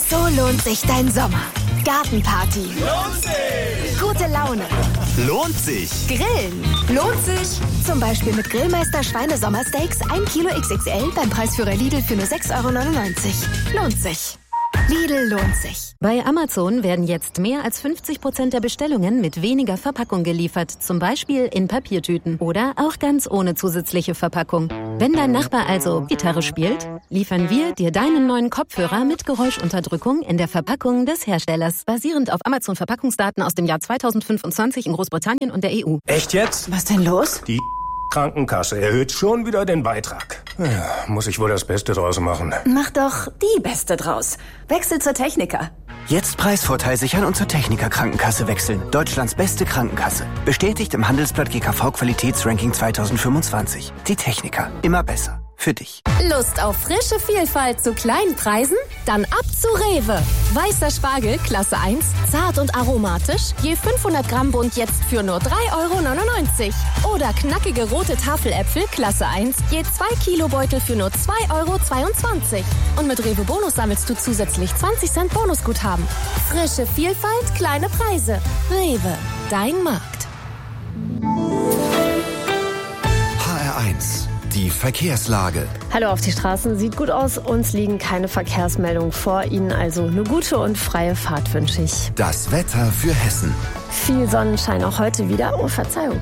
So lohnt sich dein Sommer. Gartenparty. Lohnt sich! Gute Laune. Lohnt sich! Grillen. Lohnt sich. Zum Beispiel mit Grillmeister Schweinesommersteaks 1 Kilo XXL beim Preisführer Lidl für nur 6,99 €. Lohnt sich. Lidl lohnt sich. Bei Amazon werden jetzt mehr als 50% der Bestellungen mit weniger Verpackung geliefert. Zum Beispiel in Papiertüten oder auch ganz ohne zusätzliche Verpackung. Wenn dein Nachbar also Gitarre spielt, liefern wir dir deinen neuen Kopfhörer mit Geräuschunterdrückung in der Verpackung des Herstellers. Basierend auf Amazon-Verpackungsdaten aus dem Jahr 2025 in Großbritannien und der EU. Echt jetzt? Was denn los? Die Krankenkasse erhöht schon wieder den Beitrag. Ja, muss ich wohl das Beste draus machen. Mach doch die Beste draus. Wechsel zur Techniker. Jetzt Preisvorteil sichern und zur Techniker Krankenkasse wechseln. Deutschlands beste Krankenkasse. Bestätigt im Handelsblatt GKV Qualitätsranking 2025. Die Techniker. Immer besser. Für dich. Lust auf frische Vielfalt zu kleinen Preisen? Dann ab zu Rewe. Weißer Spargel, Klasse 1, zart und aromatisch, je 500 Gramm Bund jetzt für nur 3,99 €. Oder knackige rote Tafeläpfel, Klasse 1, je 2 Kilo Beutel für nur 2,22 €. Und mit Rewe Bonus sammelst du zusätzlich 20 Cent Bonusguthaben. Frische Vielfalt, kleine Preise. Rewe, dein Markt. HR1. Die Verkehrslage. Hallo auf die Straßen, sieht gut aus, uns liegen keine Verkehrsmeldungen vor. Ihnen also eine gute und freie Fahrt wünsche ich. Das Wetter für Hessen. Viel Sonnenschein auch heute wieder. Oh, Verzeihung.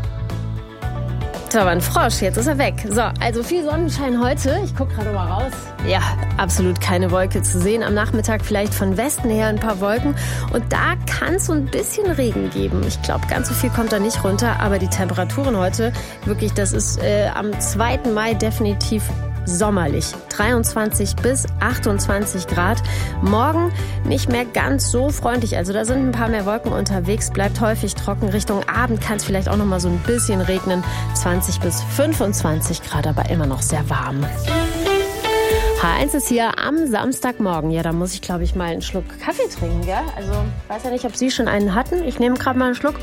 Da war ein Frosch, jetzt ist er weg. So, also viel Sonnenschein heute. Ich gucke gerade mal raus. Ja, absolut keine Wolke zu sehen. Am Nachmittag vielleicht von Westen her ein paar Wolken. Und da kann es so ein bisschen Regen geben. Ich glaube, ganz so viel kommt da nicht runter. Aber die Temperaturen heute, wirklich, das ist am 2. Mai definitiv sommerlich. 23 bis 28 Grad. Morgen nicht mehr ganz so freundlich. Also da sind ein paar mehr Wolken unterwegs. Bleibt häufig trocken. Richtung Abend kann es vielleicht auch noch mal so ein bisschen regnen. 20 bis 25 Grad, aber immer noch sehr warm. H1 ist hier am Samstagmorgen. Ja, da muss ich, glaube ich, mal einen Schluck Kaffee trinken, gell? Also, ich weiß ja nicht, ob Sie schon einen hatten. Ich nehme gerade mal einen Schluck.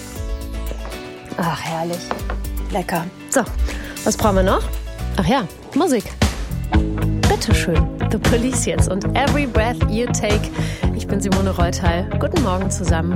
Ach, herrlich. Lecker. So, was brauchen wir noch? Ach ja, Musik. Bitteschön. The Police jetzt und Every Breath You Take. Ich bin Simone Reutal. Guten Morgen zusammen.